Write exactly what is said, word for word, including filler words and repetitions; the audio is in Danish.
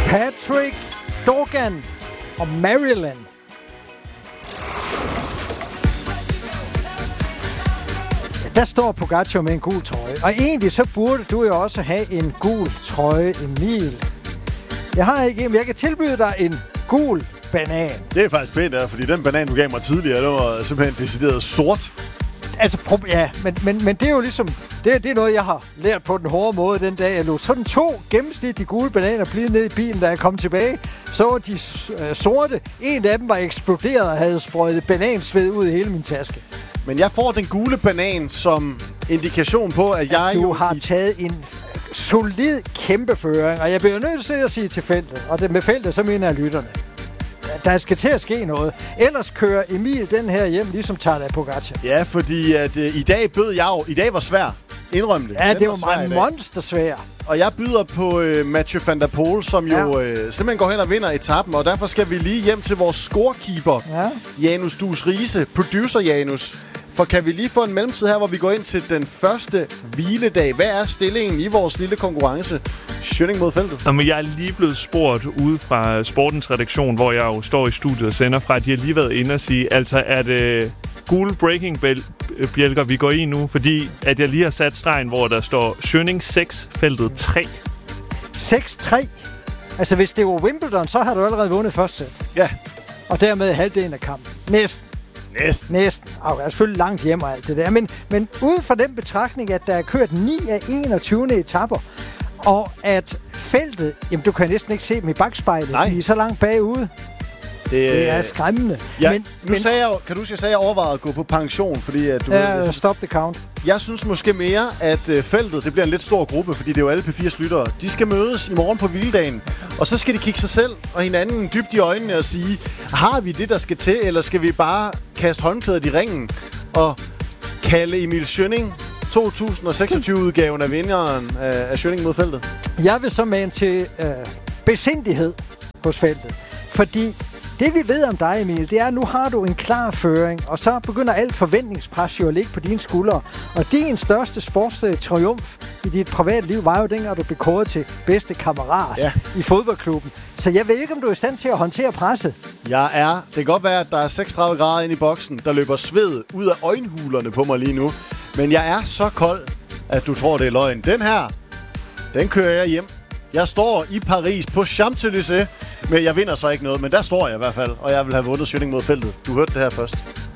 Patrick Dogan og Maryland. Der står Pogacar med en gul trøje. Og egentlig så burde du jo også have en gul trøje, Emil. Jeg har ikke, men jeg kan tilbyde dig en gul banan. Det er faktisk pænt, der, fordi den banan, du gav mig tidligere, det var simpelthen decideret sort. Altså, ja, men, men, men det er jo ligesom... Det, det er noget, jeg har lært på den hårde måde den dag. Jeg lå sådan to gennemsnitlige gule bananer blive ned i bilen, da jeg kom tilbage. Så var de øh, sorte. En af dem var eksploderet og havde sprøjtet banansved ud i hele min taske. Men jeg får den gule banan som indikation på, at jeg... At du jo har i... taget en solid kæmpeføring, og jeg bliver nødt til at sige til feltet, og det med feltet, så mener jeg lytterne. Der skal til at ske noget. Ellers kører Emil den her hjem, ligesom Tadej Pogacar. Ja, fordi at, øh, i dag bød jeg jo... I dag var svær. Indrøm det. Ja, den det var meget monstersvær. Og jeg byder på øh, Mathieu van der Poel, som ja. jo øh, simpelthen går hen og vinder etappen. Og derfor skal vi lige hjem til vores scorekeeper, ja. Janus Dus Riise, producer Janus. For kan vi lige få en mellemtid her, hvor vi går ind til den første hviledag? Hvad er stillingen i vores lille konkurrence? Schønning mod feltet. Jamen, jeg er lige blevet spurgt ude fra Sportens redaktion, hvor jeg jo står i studiet og sender fra, at de har lige været inde og sige, altså er det gule breaking-bjælker, vi går i nu, fordi at jeg lige har sat stregen, hvor der står Schønning seks, feltet tre. seks tre? Altså, hvis det var Wimbledon, så har du allerede vundet første sæt. Ja. Og dermed halvdelen af kampen. Næsten. Næsten. Næsten. Og jeg er selvfølgelig langt hjem og alt det der. Men, men ud fra den betragtning, at der er kørt ni af enogtyve etapper, og at feltet, jamen du kan næsten ikke se dem i bagspejlet. Nej. De er så langt bagude. Det, det er skræmmende. Ja, men, nu men, sagde jeg, kan du huske, jeg sagde, at jeg overvejede at gå på pension, fordi at du... Ja, ved, stop the count. Jeg synes måske mere, at øh, feltet, det bliver en lidt stor gruppe, fordi det er jo alle P fire's lyttere. De skal mødes i morgen på hviledagen, og så skal de kigge sig selv og hinanden dybt i øjnene og sige, har vi det, der skal til, eller skal vi bare kaste håndklædet i ringen og kalde Emil Schønning to tusind seksogtyve-udgaven af vinderen af, af Schønning mod feltet? Jeg vil så mane til øh, besindighed hos feltet, fordi det vi ved om dig, Emil, det er, at nu har du en klar føring, og så begynder alt forventningspres jo at ligge på dine skuldre. Og din største sportstriumf i dit private liv var jo dengang, du blev kåret til bedste kammerat ja. i fodboldklubben. Så jeg ved ikke, om du er i stand til at håndtere presset. Jeg er. Det kan godt være, at der er seksogtredive grader inde i boksen, der løber sved ud af øjenhulerne på mig lige nu. Men jeg er så kold, at du tror, det er løgn. Den her, den kører jeg hjem. Jeg står i Paris på Champs-Élysées, men jeg vinder så ikke noget, men der står jeg i hvert fald, og jeg vil have vundet Schønning mod feltet. Du hørte det her først.